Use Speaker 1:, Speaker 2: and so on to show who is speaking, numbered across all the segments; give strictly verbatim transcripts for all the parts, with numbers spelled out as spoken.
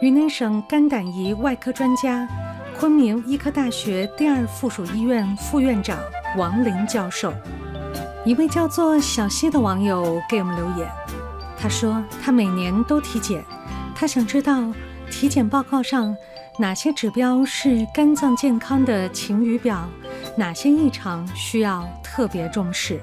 Speaker 1: 云南省肝胆胰外科专家、昆明医科大学第二附属医院副院长王林教授。一位叫做小溪的网友给我们留言，他说他每年都体检，他想知道体检报告上哪些指标是肝脏健康的晴雨表，哪些异常需要特别重视。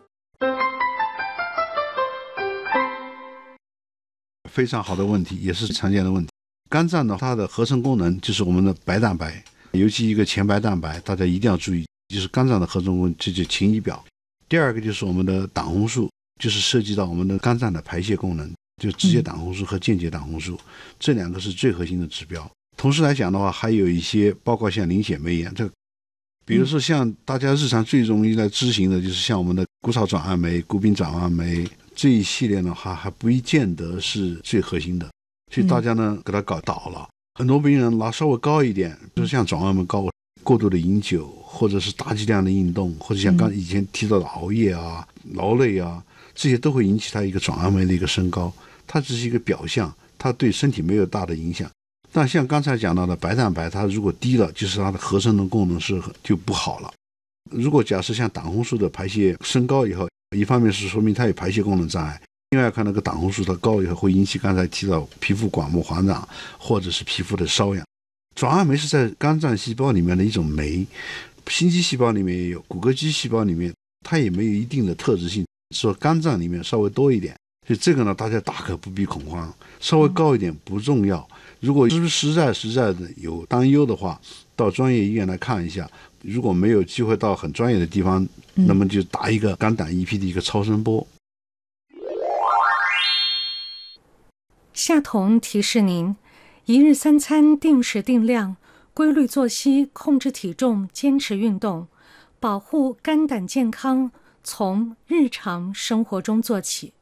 Speaker 2: 非常好的问题，也是常见的问题。肝脏呢，它的合成功能就是我们的白蛋白，尤其一个前白蛋白，大家一定要注意，就是肝脏的合成功能，这就晴雨表。第二个就是我们的胆红素，就是涉及到我们的肝脏的排泄功能，就直接胆红素和间接胆红素，嗯、这两个是最核心的指标。同时来讲的话，还有一些包括像凝血酶炎，这个比如说像大家日常最容易来执行的，就是像我们的谷草转氨酶、谷丙转氨酶这一系列的话，还不一见得是最核心的。所以大家呢给他搞倒了，很多病人拿稍微高一点，就是像转氨酶高，过度的饮酒，或者是大剂量的运动，或者像刚以前提到的熬夜啊、劳累啊，这些都会引起他一个转氨酶的一个升高，它只是一个表象，它对身体没有大的影响。但像刚才讲到的白蛋白，它如果低了，就是它的合成的功能是就不好了。如果假设像胆红素的排泄升高以后，一方面是说明它有排泄功能障碍，另外看那个胆红素它高以后会引起刚才提到皮肤管膜黄长或者是皮肤的瘙痒。转氨酶是在肝脏细胞里面的一种酶，心肌细胞里面也有，骨骼肌细胞里面它也没有一定的特质性，说肝脏里面稍微多一点，所以这个呢大家大可不必恐慌，稍微高一点不重要。如果是不是实在实在的有担忧的话，到专业医院来看一下，如果没有机会到很专业的地方，那么就打一个肝胆 E P 的一个超声波。
Speaker 1: 夏彤提示您，一日三餐定时定量，规律作息，控制体重，坚持运动，保护肝胆健康，从日常生活中做起。